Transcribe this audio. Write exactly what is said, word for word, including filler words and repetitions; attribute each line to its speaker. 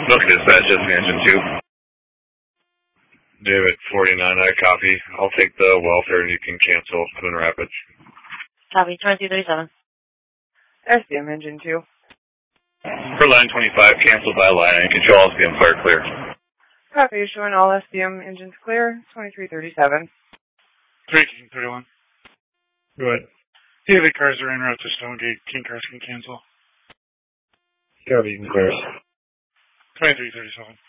Speaker 1: Look at dispatch, just engine two. David, forty-nine, I copy. I'll take the welfare and you can cancel Coon Rapids.
Speaker 2: Copy, twenty-two thirty-seven.
Speaker 3: S D M engine two.
Speaker 1: For line twenty-five, cancel by line and control S D M clear, clear.
Speaker 3: Copy, showing all S D M engines clear, twenty-three thirty-seven.
Speaker 4: three King thirty-one.
Speaker 1: Go ahead.
Speaker 4: Daily cars are en route to Stonegate. King cars can cancel.
Speaker 1: Copy, you can clear.
Speaker 4: twenty-three thirty-seven.